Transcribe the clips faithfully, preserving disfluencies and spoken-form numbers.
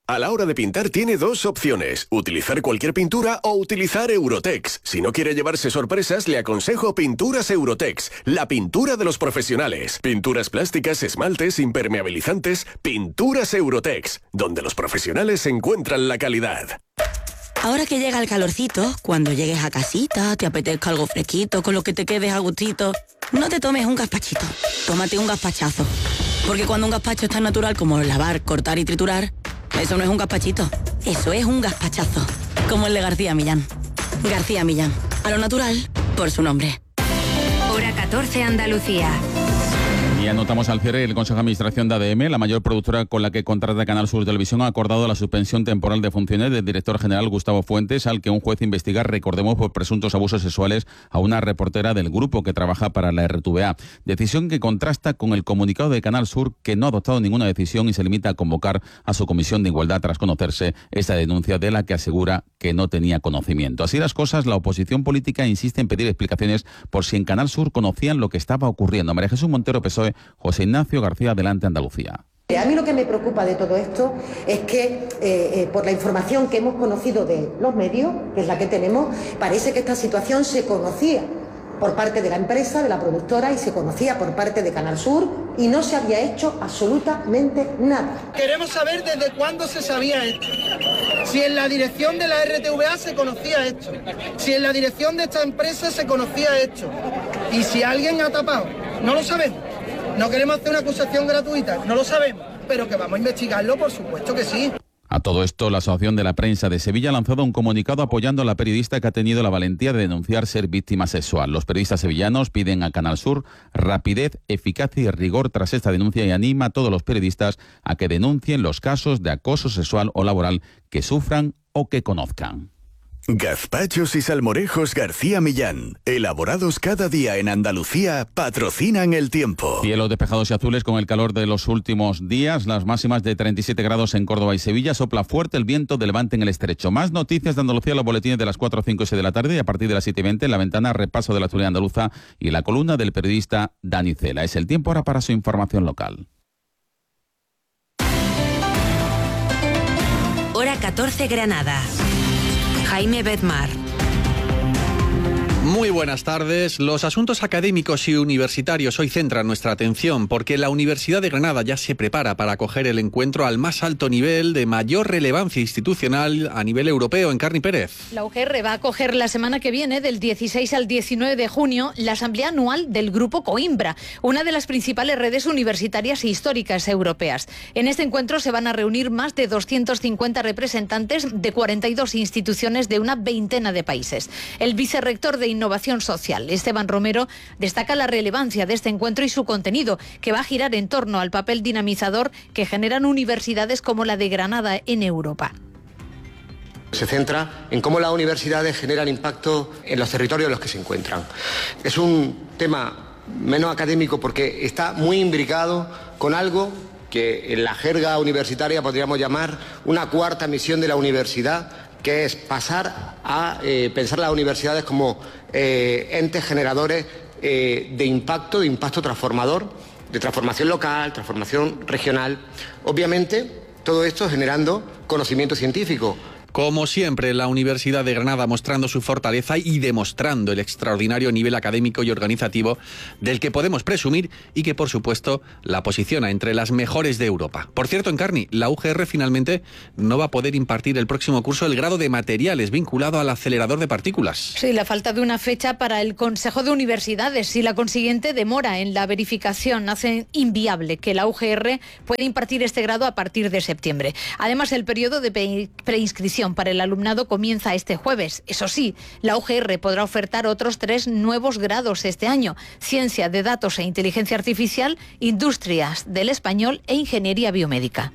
A la hora de pintar tiene dos opciones, utilizar cualquier pintura o utilizar Eurotex. Si no quiere llevarse sorpresas, le aconsejo Pinturas Eurotex, la pintura de los profesionales. Pinturas plásticas, esmaltes, impermeabilizantes, Pinturas Eurotex, donde los profesionales encuentran la calidad. Ahora que llega el calorcito, cuando llegues a casita, te apetezca algo fresquito, con lo que te quedes a gustito, no te tomes un gazpachito, tómate un gazpachazo. Porque cuando un gazpacho es tan natural como lavar, cortar y triturar, eso no es un gazpachito, eso es un gazpachazo. Como el de García Millán. García Millán, a lo natural, por su nombre. Hora catorce, Andalucía. Y anotamos al cierre el Consejo de Administración de A D M, la mayor productora con la que contrata Canal Sur Televisión, ha acordado la suspensión temporal de funciones del director general Gustavo Fuentes, al que un juez investiga, recordemos, por presuntos abusos sexuales a una reportera del grupo que trabaja para la R T V A. Decisión que contrasta con el comunicado de Canal Sur, que no ha adoptado ninguna decisión y se limita a convocar a su comisión de igualdad tras conocerse esta denuncia, de la que asegura que no tenía conocimiento. Así las cosas, la oposición política insiste en pedir explicaciones por si en Canal Sur conocían lo que estaba ocurriendo. María Jesús Montero, P S O E, José Ignacio García, Adelante Andalucía. A mí lo que me preocupa de todo esto es que, eh, eh, por la información que hemos conocido de los medios, que es la que tenemos, parece que esta situación se conocía por parte de la empresa, de la productora, y se conocía por parte de Canal Sur, y no se había hecho absolutamente nada. Queremos saber desde cuándo se sabía esto, si en la dirección de la R T V A se conocía esto, si en la dirección de esta empresa se conocía esto, y si alguien ha tapado. No lo sabemos. No queremos hacer una acusación gratuita, no lo sabemos, pero que vamos a investigarlo, por supuesto que sí. A todo esto, la Asociación de la Prensa de Sevilla ha lanzado un comunicado apoyando a la periodista que ha tenido la valentía de denunciar ser víctima sexual. Los periodistas sevillanos piden a Canal Sur rapidez, eficacia y rigor tras esta denuncia, y anima a todos los periodistas a que denuncien los casos de acoso sexual o laboral que sufran o que conozcan. Gazpachos y salmorejos García Millán, elaborados cada día en Andalucía, patrocinan el tiempo. Cielos despejados y azules con el calor de los últimos días, las máximas de treinta y siete grados en Córdoba y Sevilla, sopla fuerte el viento de levante en el estrecho. Más noticias de Andalucía, los boletines de las cuatro, cinco y seis de la tarde, y a partir de las siete y veinte en La Ventana, repaso de la actualidad andaluza y la columna del periodista Dani Cela. Es el tiempo ahora para su información local. Hora catorce, Granada. Jaime Bedmar. Muy buenas tardes. Los asuntos académicos y universitarios hoy centran nuestra atención porque la Universidad de Granada ya se prepara para acoger el encuentro al más alto nivel de mayor relevancia institucional a nivel europeo. Encarni Pérez. La U G R va a acoger la semana que viene, del dieciséis al diecinueve de junio, la asamblea anual del Grupo Coimbra, una de las principales redes universitarias e históricas europeas. En este encuentro se van a reunir más de doscientos cincuenta representantes de cuarenta y dos instituciones de una veintena de países. El vicerrector de Innovación Social, Esteban Romero, destaca la relevancia de este encuentro y su contenido, que va a girar en torno al papel dinamizador que generan universidades como la de Granada en Europa. Se centra en cómo las universidades generan impacto en los territorios en los que se encuentran. Es un tema menos académico porque está muy imbricado con algo que en la jerga universitaria podríamos llamar una cuarta misión de la universidad, que es pasar a eh, pensar las universidades como eh, entes generadores eh, de impacto, de impacto transformador, de transformación local, transformación regional. Obviamente, todo esto generando conocimiento científico. Como siempre, la Universidad de Granada mostrando su fortaleza y demostrando el extraordinario nivel académico y organizativo del que podemos presumir y que, por supuesto, la posiciona entre las mejores de Europa. Por cierto, Encarni, la U G R finalmente no va a poder impartir el próximo curso el grado de materiales vinculado al acelerador de partículas. Sí, la falta de una fecha para el Consejo de Universidades y la consiguiente demora en la verificación hace inviable que la U G R pueda impartir este grado a partir de septiembre. Además, el periodo de preinscripción para el alumnado comienza este jueves. Eso sí, la U G R podrá ofertar otros tres nuevos grados este año: Ciencia de Datos e Inteligencia Artificial, Industrias del Español e Ingeniería Biomédica.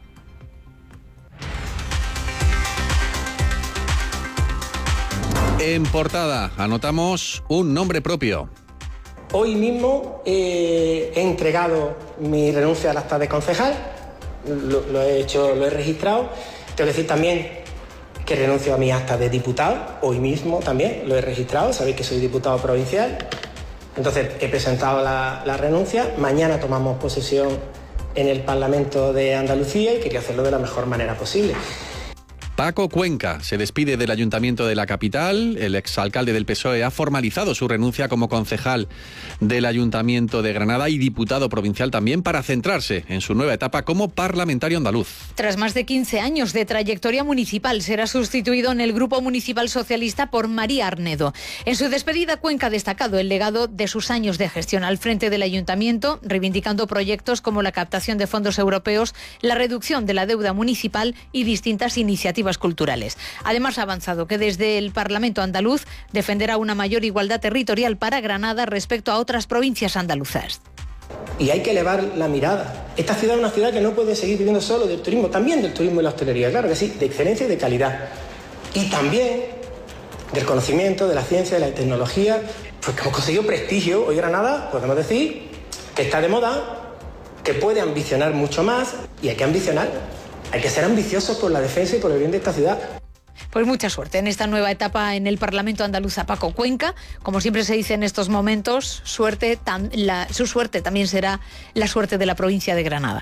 En portada anotamos un nombre propio. Hoy mismo eh, he entregado mi renuncia al acta de concejal, lo, lo he hecho, lo he registrado. Tengo que decir también que renuncio a mi acta de diputado, hoy mismo también lo he registrado, sabéis que soy diputado provincial. Entonces he presentado la, la renuncia, mañana tomamos posesión en el Parlamento de Andalucía y quería hacerlo de la mejor manera posible. Paco Cuenca se despide del Ayuntamiento de la capital. El exalcalde del P S O E ha formalizado su renuncia como concejal del Ayuntamiento de Granada y diputado provincial también, para centrarse en su nueva etapa como parlamentario andaluz. Tras más de quince años de trayectoria municipal, será sustituido en el Grupo Municipal Socialista por María Arnedo. En su despedida, Cuenca ha destacado el legado de sus años de gestión al frente del Ayuntamiento, reivindicando proyectos como la captación de fondos europeos, la reducción de la deuda municipal y distintas iniciativas culturales. Además, ha avanzado que desde el Parlamento andaluz defenderá una mayor igualdad territorial para Granada respecto a otras provincias andaluzas. Y hay que elevar la mirada. Esta ciudad es una ciudad que no puede seguir viviendo solo del turismo, también del turismo y la hostelería, claro que sí, de excelencia y de calidad. Y también del conocimiento, de la ciencia, de la tecnología, porque hemos conseguido prestigio. Hoy Granada, podemos decir, que está de moda, que puede ambicionar mucho más, y hay que ambicionar. Hay que ser ambiciosos por la defensa y por el bien de esta ciudad. Pues mucha suerte en esta nueva etapa en el Parlamento andaluz a Paco Cuenca. Como siempre se dice en estos momentos, suerte, tam, la, su suerte también será la suerte de la provincia de Granada.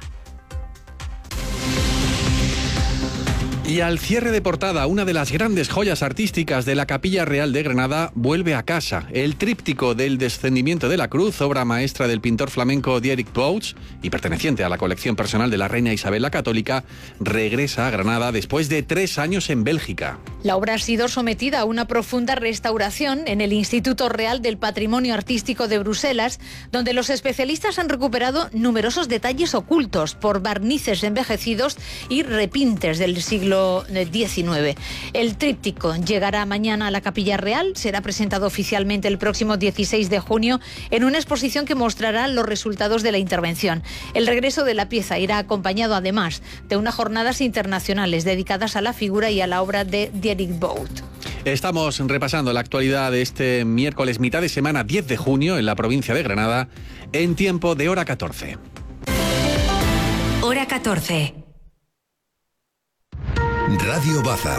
Y al cierre de portada, una de las grandes joyas artísticas de la Capilla Real de Granada vuelve a casa. El tríptico del Descendimiento de la Cruz, obra maestra del pintor flamenco Dierik Bouts y perteneciente a la colección personal de la reina Isabel la Católica, regresa a Granada después de tres años en Bélgica. La obra ha sido sometida a una profunda restauración en el Instituto Real del Patrimonio Artístico de Bruselas, donde los especialistas han recuperado numerosos detalles ocultos por barnices envejecidos y repintes del siglo diecinueve. El tríptico llegará mañana a la Capilla Real, será presentado oficialmente el próximo dieciséis de junio en una exposición que mostrará los resultados de la intervención. El regreso de la pieza irá acompañado además de unas jornadas internacionales dedicadas a la figura y a la obra de Dierik Bouts. Estamos repasando la actualidad de este miércoles, mitad de semana, diez de junio, en la provincia de Granada, en tiempo de hora catorce. Hora catorce. Radio Baza.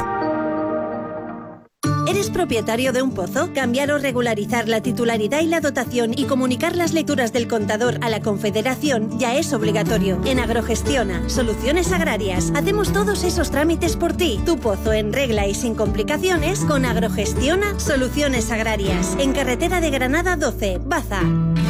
¿Eres propietario de un pozo? Cambiar o regularizar la titularidad y la dotación y comunicar las lecturas del contador a la Confederación ya es obligatorio. En Agrogestiona, Soluciones Agrarias, hacemos todos esos trámites por ti. Tu pozo en regla y sin complicaciones con Agrogestiona, Soluciones Agrarias. En carretera de Granada doce, Baza.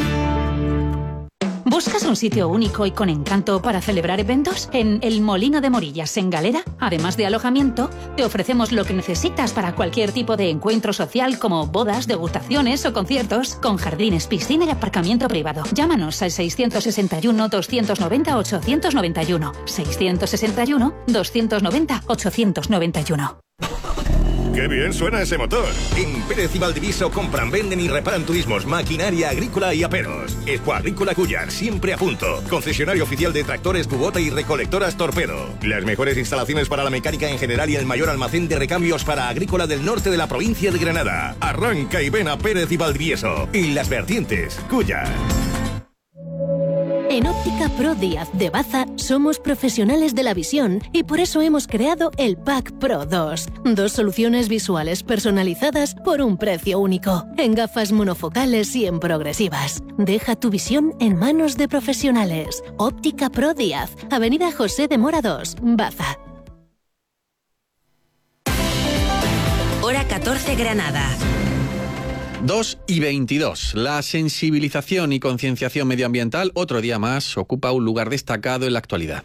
¿Buscas un sitio único y con encanto para celebrar eventos? En El Molino de Morillas, en Galera, además de alojamiento, te ofrecemos lo que necesitas para cualquier tipo de encuentro social, como bodas, degustaciones o conciertos, con jardines, piscina y aparcamiento privado. Llámanos al seiscientos sesenta y uno, doscientos noventa, ochocientos noventa y uno. seiscientos sesenta y uno, doscientos noventa, ochocientos noventa y uno. ¡Qué bien suena ese motor! En Pérez y Valdivieso compran, venden y reparan turismos, maquinaria agrícola y aperos. Expo Agrícola Cuyar, siempre a punto. Concesionario oficial de tractores Kubota y recolectoras Torpedo. Las mejores instalaciones para la mecánica en general y el mayor almacén de recambios para agrícola del norte de la provincia de Granada. Arranca y ven a Pérez y Valdivieso. En Las Vertientes, Cuyar. En Óptica Pro Díaz de Baza somos profesionales de la visión y por eso hemos creado el Pack Pro dos. Dos soluciones visuales personalizadas por un precio único, en gafas monofocales y en progresivas. Deja tu visión en manos de profesionales. Óptica Pro Díaz, Avenida José de Mora dos, Baza. Hora catorce, Granada. dos y veintidós. La sensibilización y concienciación medioambiental, otro día más, ocupa un lugar destacado en la actualidad.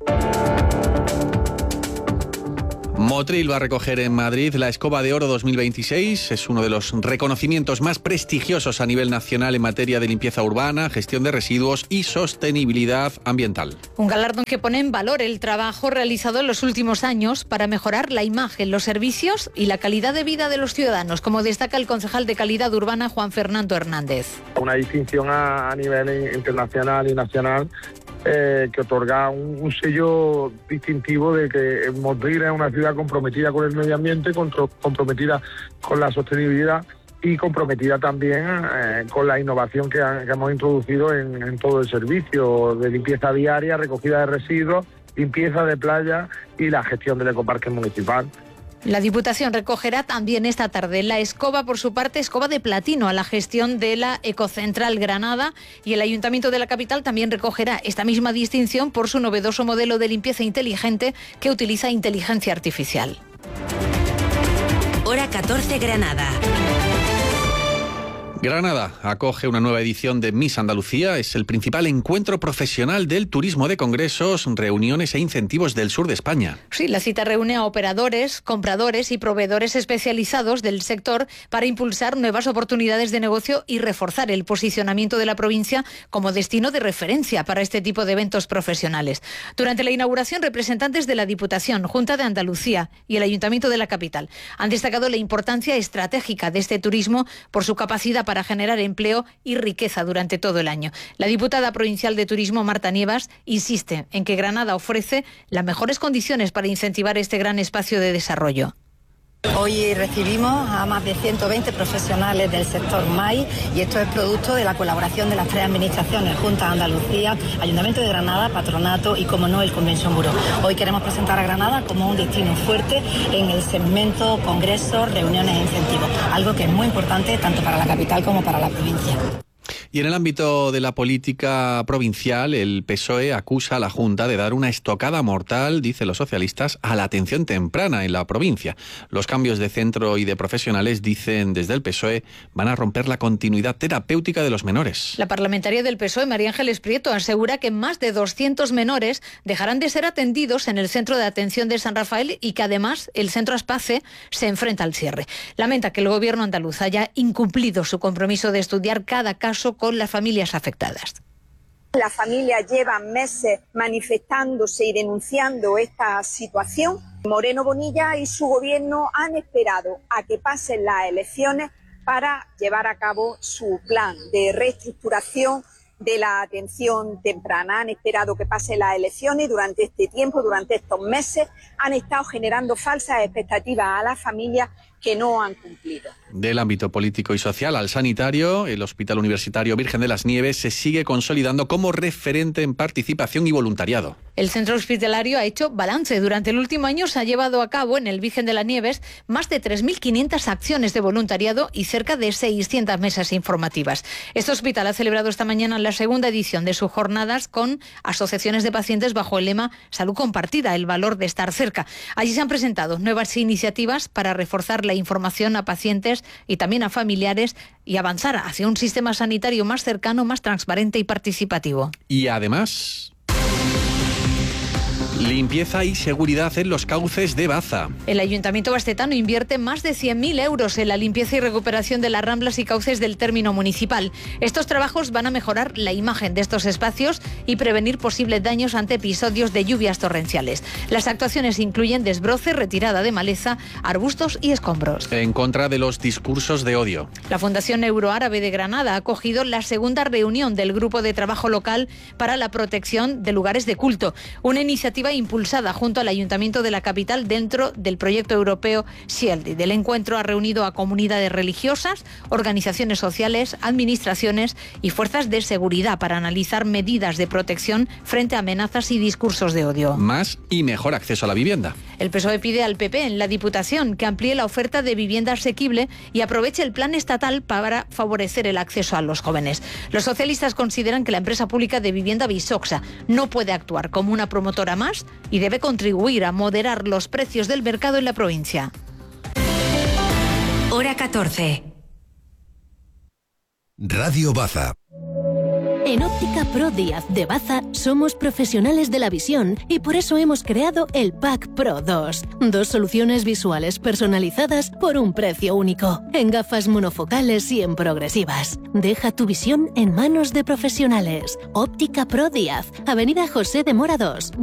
Motril va a recoger en Madrid la Escoba de Oro dos mil veintiséis. Es uno de los reconocimientos más prestigiosos a nivel nacional en materia de limpieza urbana, gestión de residuos y sostenibilidad ambiental. Un galardón que pone en valor el trabajo realizado en los últimos años para mejorar la imagen, los servicios y la calidad de vida de los ciudadanos, como destaca el concejal de Calidad Urbana, Juan Fernando Hernández. Una distinción a, a nivel internacional y nacional eh, que otorga un, un sello distintivo de que Motril es una ciudad comprometida con el medio ambiente, comprometida con la sostenibilidad y comprometida también eh, con la innovación que, ha, que hemos introducido en, en todo el servicio de limpieza diaria, recogida de residuos, limpieza de playa y la gestión del ecoparque municipal. La Diputación recogerá también esta tarde la escoba, por su parte, escoba de platino a la gestión de la Ecocentral Granada, y el Ayuntamiento de la capital también recogerá esta misma distinción por su novedoso modelo de limpieza inteligente que utiliza inteligencia artificial. Hora catorce, Granada. Granada acoge una nueva edición de Miss Andalucía. Es el principal encuentro profesional del turismo de congresos, reuniones e incentivos del sur de España. Sí, la cita reúne a operadores, compradores y proveedores especializados del sector para impulsar nuevas oportunidades de negocio y reforzar el posicionamiento de la provincia como destino de referencia para este tipo de eventos profesionales. Durante la inauguración, representantes de la Diputación, Junta de Andalucía y el Ayuntamiento de la capital han destacado la importancia estratégica de este turismo por su capacidad para para generar empleo y riqueza durante todo el año. La diputada provincial de Turismo, Marta Nievas, insiste en que Granada ofrece las mejores condiciones para incentivar este gran espacio de desarrollo. Hoy recibimos a más de ciento veinte profesionales del sector M A I y esto es producto de la colaboración de las tres administraciones, Junta de Andalucía, Ayuntamiento de Granada, Patronato y, como no, el Convention Bureau. Hoy queremos presentar a Granada como un destino fuerte en el segmento congresos, reuniones e incentivos, algo que es muy importante tanto para la capital como para la provincia. Y en el ámbito de la política provincial, el P S O E acusa a la Junta de dar una estocada mortal, dicen los socialistas, a la atención temprana en la provincia. Los cambios de centro y de profesionales, dicen desde el P S O E, van a romper la continuidad terapéutica de los menores. La parlamentaria del P S O E, María Ángeles Prieto, asegura que más de doscientos menores dejarán de ser atendidos en el Centro de Atención de San Rafael y que además el Centro Aspace se enfrenta al cierre. Lamenta que el gobierno andaluz haya incumplido su compromiso de estudiar cada caso con las familias afectadas. Las familias llevan meses manifestándose y denunciando esta situación. Moreno Bonilla y su gobierno han esperado a que pasen las elecciones para llevar a cabo su plan de reestructuración de la atención temprana. Han esperado que pasen las elecciones y durante este tiempo, durante estos meses, han estado generando falsas expectativas a las familias que no han cumplido. Del ámbito político y social al sanitario, el Hospital Universitario Virgen de las Nieves se sigue consolidando como referente en participación y voluntariado. El centro hospitalario ha hecho balance. Durante el último año se ha llevado a cabo en el Virgen de las Nieves más de tres mil quinientas acciones de voluntariado y cerca de seiscientas mesas informativas. Este hospital ha celebrado esta mañana la segunda edición de sus jornadas con asociaciones de pacientes bajo el lema Salud Compartida, el valor de estar cerca. Allí se han presentado nuevas iniciativas para reforzar la información a pacientes y también a familiares y avanzar hacia un sistema sanitario más cercano, más transparente y participativo. Y además, limpieza y seguridad en los cauces de Baza. El Ayuntamiento bastetano invierte más de cien mil euros en la limpieza y recuperación de las ramblas y cauces del término municipal. Estos trabajos van a mejorar la imagen de estos espacios y prevenir posibles daños ante episodios de lluvias torrenciales. Las actuaciones incluyen desbroce, retirada de maleza, arbustos y escombros. En contra de los discursos de odio. La Fundación Euroárabe de Granada ha acogido la segunda reunión del Grupo de Trabajo Local para la Protección de Lugares de Culto, una iniciativa impulsada junto al Ayuntamiento de la capital dentro del proyecto europeo SHIELD. Del encuentro ha reunido a comunidades religiosas, organizaciones sociales, administraciones y fuerzas de seguridad para analizar medidas de protección frente a amenazas y discursos de odio. Más y mejor acceso a la vivienda. El P S O E pide al P P en la Diputación que amplíe la oferta de vivienda asequible y aproveche el plan estatal para favorecer el acceso a los jóvenes. Los socialistas consideran que la empresa pública de vivienda Visoxa no puede actuar como una promotora más y debe contribuir a moderar los precios del mercado en la provincia. Hora catorce. Radio Baza. En Óptica Pro Díaz de Baza somos profesionales de la visión y por eso hemos creado el Pack Pro dos. Dos soluciones visuales personalizadas por un precio único, en gafas monofocales y en progresivas. Deja tu visión en manos de profesionales. Óptica Pro Díaz, Avenida José de Mora dos.